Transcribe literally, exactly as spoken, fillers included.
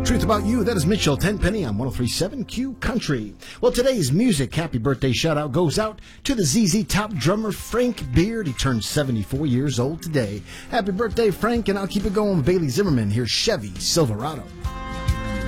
Truth About You, that is Mitchell Tenpenny on one oh three point seven Q Country. Well, today's music happy birthday shout-out goes out to the Z Z Top drummer Frank Beard. He turned seventy-four years old today. Happy birthday, Frank, and I'll keep it going. Bailey Zimmerman, here's Chevy Silverado.